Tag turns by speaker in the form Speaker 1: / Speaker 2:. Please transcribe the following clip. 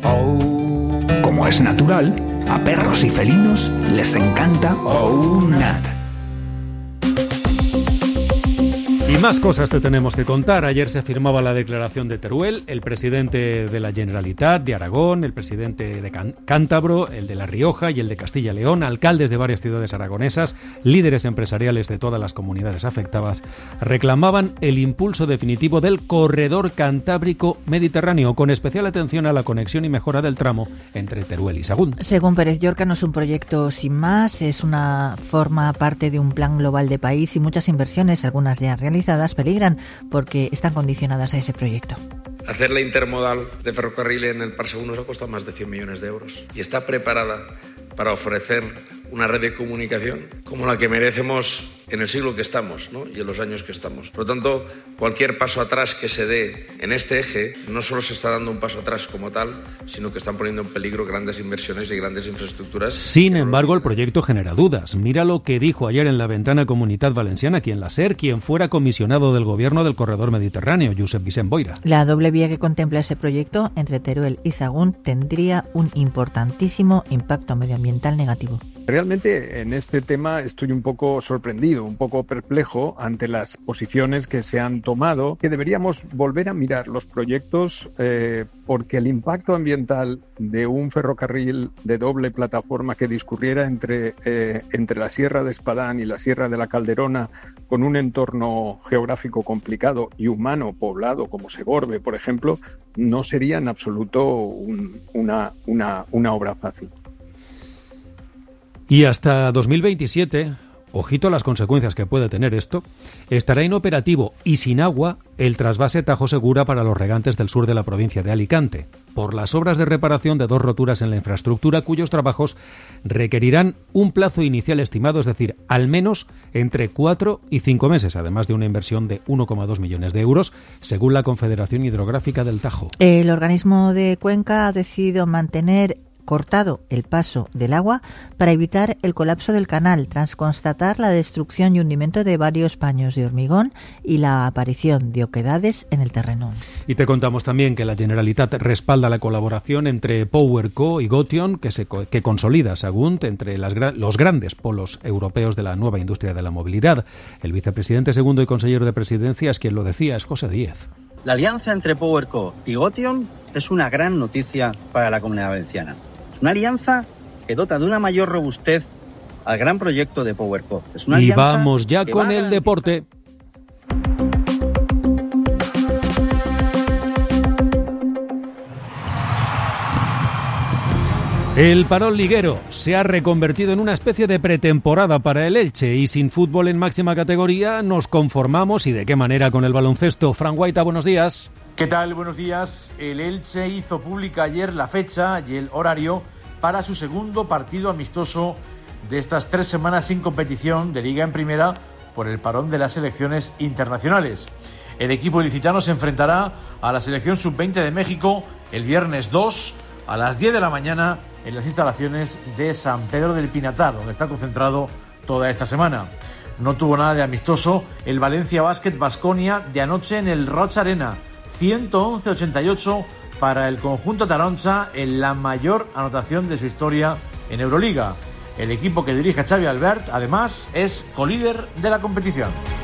Speaker 1: Oh. Como es natural, a perros y felinos les encanta OUNAT.
Speaker 2: Y más cosas te tenemos que contar. Ayer se firmaba la declaración de Teruel, el presidente de la Generalitat de Aragón, el presidente de Cántabro, el de La Rioja y el de Castilla y León, alcaldes de varias ciudades aragonesas, líderes empresariales de todas las comunidades afectadas, reclamaban el impulso definitivo del corredor cantábrico mediterráneo, con especial atención a la conexión y mejora del tramo entre Teruel y Sahagún.
Speaker 3: Según Pérez Llorca, no es un proyecto sin más, forma parte de un plan global de país y muchas inversiones, algunas ya realizadas, peligran porque están condicionadas a ese proyecto.
Speaker 4: Hacer la intermodal de ferrocarril en el Parse 1 nos ha costado más de 100 millones de euros y está preparada para ofrecer una red de comunicación como la que merecemos en el siglo que estamos, ¿no? Y en los años que estamos. Por lo tanto, cualquier paso atrás que se dé en este eje no solo se está dando un paso atrás como tal, sino que están poniendo en peligro grandes inversiones y grandes infraestructuras.
Speaker 2: Sin embargo, el proyecto genera dudas. Mira lo que dijo ayer en la ventana Comunitat Valenciana quien fuera comisionado del gobierno del corredor mediterráneo, Josep Vicent Boira.
Speaker 3: La doble vía que contempla ese proyecto entre Teruel y Sahagún tendría un importantísimo impacto medioambiental negativo.
Speaker 5: Realmente en este tema estoy un poco sorprendido, un poco perplejo ante las posiciones que se han tomado, que deberíamos volver a mirar los proyectos porque el impacto ambiental de un ferrocarril de doble plataforma que discurriera entre la Sierra de Espadán y la Sierra de la Calderona, con un entorno geográfico complicado y humano poblado como Segorbe, por ejemplo, no sería en absoluto una obra fácil.
Speaker 2: Y hasta 2027, ojito a las consecuencias que puede tener esto, estará inoperativo y sin agua el trasvase Tajo Segura para los regantes del sur de la provincia de Alicante, por las obras de reparación de 2 roturas en la infraestructura cuyos trabajos requerirán un plazo inicial estimado, es decir, al menos entre 4 y 5 meses, además de una inversión de 1,2 millones de euros, según la Confederación Hidrográfica del Tajo.
Speaker 3: El organismo de Cuenca ha decidido mantener cortado el paso del agua para evitar el colapso del canal, tras constatar la destrucción y hundimiento de varios paños de hormigón y la aparición de oquedades en el terreno.
Speaker 2: Y te contamos también que la Generalitat respalda la colaboración entre PowerCo y Gotion, que consolida Sagunt entre los grandes polos europeos de la nueva industria de la movilidad. El vicepresidente segundo y consejero de Presidencia es quien lo decía, es José Díez.
Speaker 6: La alianza entre PowerCo y Gotion es una gran noticia para la Comunidad Valenciana. Es una alianza que dota de una mayor robustez al gran proyecto de PowerCo. Es una alianza.
Speaker 2: Y vamos ya con el deporte. El parón liguero se ha reconvertido en una especie de pretemporada para el Elche y sin fútbol en máxima categoría nos conformamos, y de qué manera, con el baloncesto. Fran Guaita, buenos días.
Speaker 7: ¿Qué tal? Buenos días. El Elche hizo pública ayer la fecha y el horario para su segundo partido amistoso de estas 3 semanas sin competición de Liga en Primera por el parón de las selecciones internacionales. El equipo ilicitano se enfrentará a la selección sub-20 de México el viernes 2 a las 10 de la mañana en las instalaciones de San Pedro del Pinatar, donde está concentrado toda esta semana. No tuvo nada de amistoso el Valencia Basket Baskonia de anoche en el Roig Arena, 111-88 para el conjunto taroncha, en la mayor anotación de su historia en Euroliga. El equipo que dirige Xavi Albert, además, es colíder de la competición.